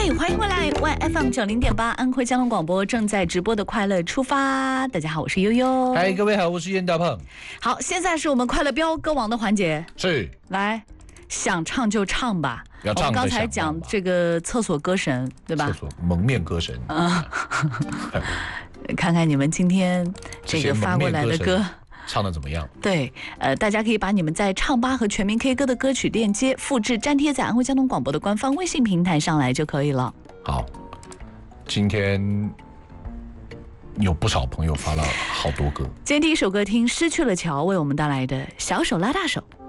嘿，欢迎回来 ，YFM 90.8安徽交通广播正在直播的快乐出发。大家好，我是悠悠。 嗨，各位好，我是燕大胖。 好，现在是我们快乐飙歌王的环节。 是， 来，想唱就唱吧。 要唱我们刚才讲这个厕所歌神，对吧？ 厕所蒙面歌神。 看看你们今天这个发过来的歌。 唱得怎么样？ 对，大家可以把你们在唱吧和全民 K 歌的歌曲链接复制粘贴在安徽交通广播的官方微信平台上来就可以了。 好，今天有不少朋友发了好多歌。 今天第一首歌听失去了桥为我们带来的小手拉大手。